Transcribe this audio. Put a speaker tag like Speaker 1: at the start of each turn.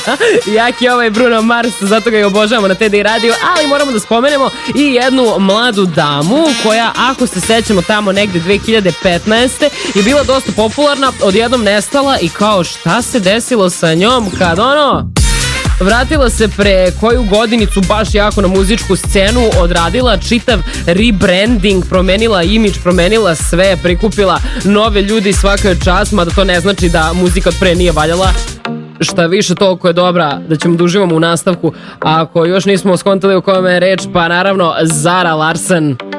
Speaker 1: Jak je ovaj Bruno Mars, zato ga i obožavamo na TD Radio, ali moramo da spomenemo i jednu mladu damu koja, ako se sećamo tamo negde 2015. je bila dosta popularna, odjednom nestala i kao šta se desilo sa njom kad vratila se pre koju godinicu baš jako na muzičku scenu, odradila čitav rebranding, promenila imidž, promenila sve, prikupila nove ljudi, svaka je čast, mada to ne znači da muzika od pre nije valjala. Šta više, toliko je dobra da ćemo da uživamo u nastavku. A ako još nismo skontali o kome je reč, pa naravno Zara Larsson.